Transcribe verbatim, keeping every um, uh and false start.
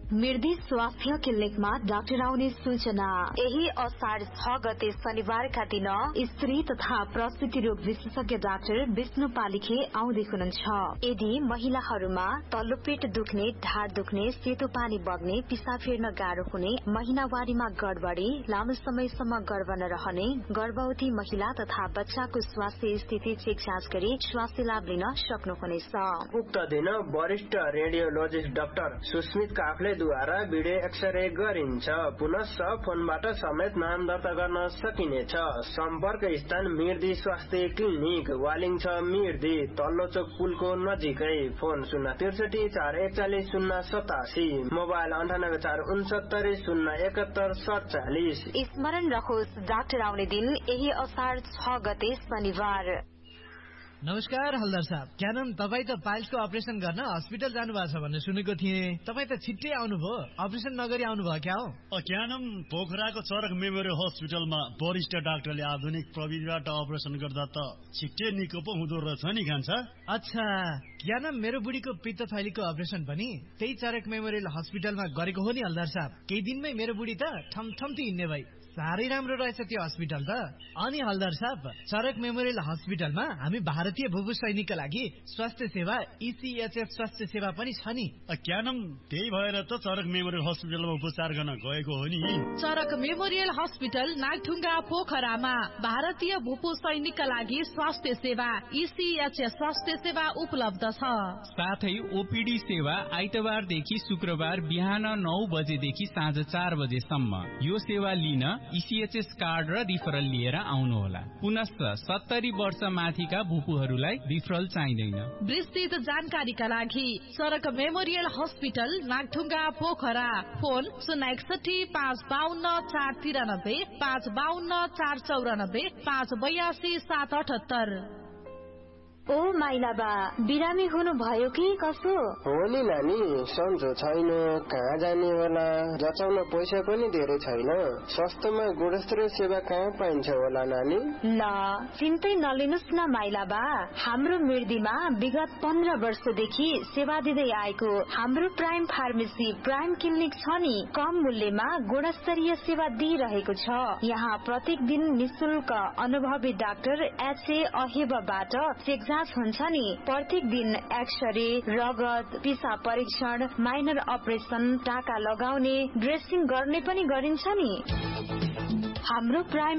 मृदी स्वास्थ्य क्लिनिकमा डाक्टर आउने सूचना। यही असार छ गते शनिबारका दिन स्त्री तथा प्रसूति रोग विशेषज्ञ डाक्टर विष्णु पालिखे आउँदै हुनुहुन्छ। यदि महिलाहरूमा तल्लो पेट दुख्ने, ढाड दुख्ने, सेतो पानी बग्ने, पिसाब फेर्न गाह्रो हुने, महिनावारीमा गडबडी, लामो समयसम्म गर्भ नरहने, गर्भवती महिला तथा बच्चाको स्वास्थ्य स्थिति चेक जाँच गरी स्वास्थ्य लाभ लिन सक्नुहुनेछ। उक्त दिन वरिष्ठ radiologist doctor Susmit काफ्लेद्वारा video x-ray गरिन्छ। पुनः फोनबाट समेत नाम दर्ता गर्न सकिनेछ। सम्पर्क स्थान मिर्दी स्वास्थ्य क्लिनिक, वालिङ छ मिर्दी, तल्लो चोक पुलको नजिकै। फोन शून्य त्रिसठी चार एकचालिस शून्य सतासी, मोबाइल अन्ठानब्बे चार उनसत्तरी शून्य एकहत्तर सत्तालिस। स्मरण रहोस्, डाक्टर आउने दिन यही असार छ गते शनिबार। नमस्कार हल्दार साहब, क्या नाम तपाईँ त पाइल्सको अपरेसन गर्न हस्पिटल जानु भएको छ भन्ने सुनेको थिएँ। तपाईँ त छिट्टै आउनुभयो, अपरेसन नगरी आउनुभयो क्या हो? क्या नाम पोखराको चरक मेमोरियल हस्पिटलमा वरिष्ठ डाक्टरले आधुनिक प्रविधिबाट अपरेसन गर्दा त छिट्टै निको पो हुँदो रहेछ नि कान्छा। अच्छा, क्या नाम मेरो बुढीको पित्त थैलीको अपरेसन पनि त्यही चरक मेमोरियल हस्पिटलमा गरेको हो नि हल्दार साहब। केही दिनमै मेरो बुढी त ठमठम्ती हिँड्ने भई। साह्रै राम्रो रहेछ त्यो हस्पिटल त। अनि हल्दार साहब, चरक मेमोरियल हस्पिटलमा हामी भारतीय भूपू सैनिकका लागि स्वास्थ्य सेवा इसीएचएस स्वास्थ्य सेवा पनि छ नि। क्या नाम त्यही भएर त चरक मेमोरियल हस्पिटलमा उपचार गर्न गएको हो नि। चरक मेमोरियल हस्पिटल नागढुङ्गा पोखरामा भारतीय भूपू सैनिकका लागि स्वास्थ्य सेवा इसीएचएस स्वास्थ्य सेवा उपलब्ध छ। साथै ओपीडी सेवा आइतबारदेखि शुक्रबार बिहान नौ बजेदेखि साँझ चार बजेसम्म। यो सेवा लिन इसीएचएस कार्ड र रिफरल लिएर आउनुहोला। पुनश्च सत्तरी वर्ष माथिका भूपूहरूलाई रिफरल चाहिँदैन। विस्तृत जानकारीका लागि चरक memorial hospital Nagdhunga Pokhara, phone शून्य एकसठी पाँच बाहन्न चार तिरानब्बे, पाँच बाहन्न चार चौरानब्बे, पाँच बयासी सात अठहत्तर। ओ माइलाबा, बिरामी हुनु भयो कि कसो? हो नि नानी, सन्चो छैन, कहाँ जाने होला, जचाउन पैसा पनि धेरै छैन। सस्तोमा गुणस्तरीय सेवा कहाँ पाइन्छ होला नानी? ल, चिन्तै नलिनुस् न माइलाबा। हाम्रो मिर्दीमा विगत पन्ध्र वर्षदेखि सेवा दिँदै आएको हाम्रो प्राइम फार्मेसी प्राइम क्लिनिक छ नि। कम मूल्यमा गुणस्तरीय सेवा दिइरहेको छ। यहाँ प्रत्येक दिन निशुल्क अनुभवी डाक्टर एचए अहेबाबाट चेक हुन्छ नि। प्रत्येक दिन एक्सरे, रगत, पिसाब परीक्षण, माइनर अपरेसन, टाका लगाउने, ड्रेसिङ गर्ने पनि गरिन्छ नि। हाम्रो प्राइम